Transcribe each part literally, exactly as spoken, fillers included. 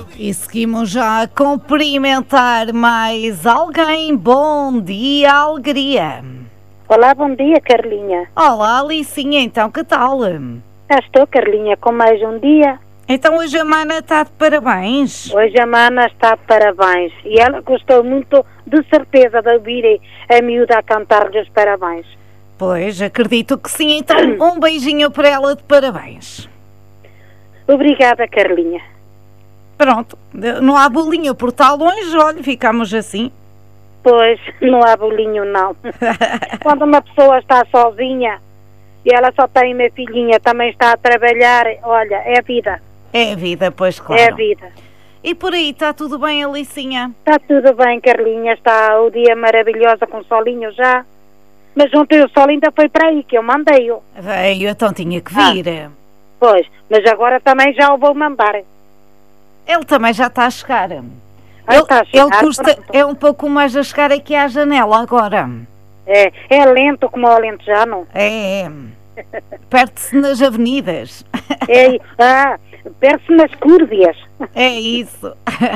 E seguimos já a cumprimentar mais alguém. Bom dia, alegria. Olá, bom dia, Carlinha. Olá, Alicinha, então que tal? Já estou, Carlinha, com mais um dia. Então hoje a Mana está de parabéns. Hoje a Mana está de parabéns. E ela gostou muito, de certeza, de ouvir a miúda a cantar-lhe os parabéns. Pois, acredito que sim. Então um beijinho para ela de parabéns. Obrigada, Carlinha. Pronto, não há bolinho por estar longe, olha, ficamos assim. Pois, não há bolinho, não. Quando uma pessoa está sozinha e ela só tem uma filhinha, também está a trabalhar, olha, é a vida. É a vida, pois claro. É a vida. E por aí, está tudo bem, Alicinha? Está tudo bem, Carlinha, está o dia maravilhoso com solinho já. Mas ontem o sol ainda foi para aí, que eu mandei-o. Veio, então tinha que vir. Ah, pois, mas agora também já o vou mandar. Ele também já está a chegar. Ah, ele, está a chegar, ele custa, é um pouco mais a chegar aqui à janela agora. É, é lento como o alentejano. É, é. Perde-se nas avenidas. É, ah, perde-se nas curvas. É isso.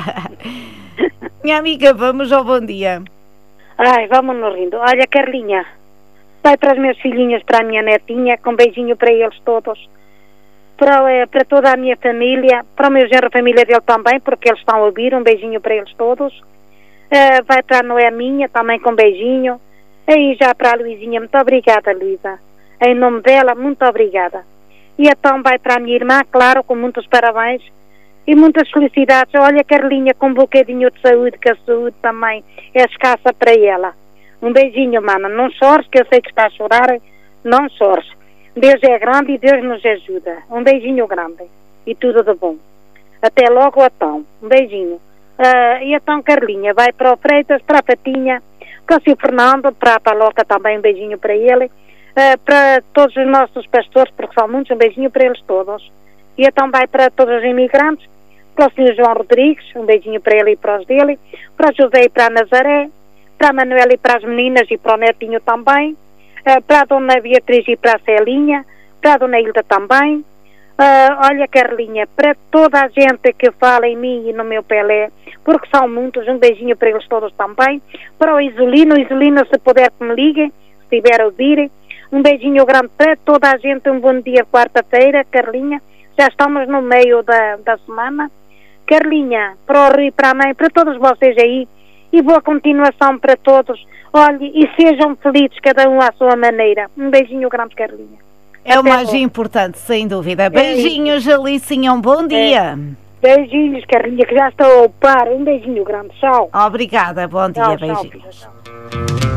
Minha amiga, vamos ao bom dia. Ai, vamos nos rindo. Olha, Carlinha, vai para as minhas filhinhas, para a minha netinha, com um beijinho para eles todos. Para, para toda a minha família, para o meu genro, a família dele também, porque eles estão a ouvir, um beijinho para eles todos. Uh, vai para a Noeminha, também com um beijinho. Aí já para a Luizinha, muito obrigada, Luísa. Em nome dela, muito obrigada. E então vai para a minha irmã, claro, com muitos parabéns e muitas felicidades. Olha, Carlinha, com um bocadinho de saúde, que a saúde também é escassa para ela. Um beijinho, mana. Não chores, que eu sei que está a chorar. Não chores. Deus é grande e Deus nos ajuda. Um beijinho grande. E tudo de bom. Até logo, então. Um beijinho. Uh, e então, Carlinha, vai para o Freitas, para a Patinha, para o seu Fernando, para a Paloca também, um beijinho para ele. Uh, para todos os nossos pastores, porque são muitos, um beijinho para eles todos. E então vai para todos os imigrantes, para o senhor João Rodrigues, um beijinho para ele e para os dele, para o José e para a Nazaré, para a Manuela e para as meninas e para o netinho também. Uh, para a dona Beatriz e para a Celinha, para a dona Hilda também. Uh, olha, Carlinha, para toda a gente que fala em mim e no meu Pelé, porque são muitos, um beijinho para eles todos também. Para o Isolino, o Isolino, se puder que me ligue, se tiver a ouvir. Um beijinho grande para toda a gente, um bom dia quarta-feira, Carlinha. Já estamos no meio da, da semana. Carlinha, para o Rio e para a mãe, para todos vocês aí, e boa continuação para todos. Olhe, e sejam felizes, cada um à sua maneira. Um beijinho grande, Carlinha. É Até o mais logo. Importante, sem dúvida. Beijinhos, é Alicinha, um bom dia. É. Beijinhos, Carlinha, que já estou a par. Um beijinho grande, tchau. Obrigada, bom dia, tchau, beijinhos. Tchau,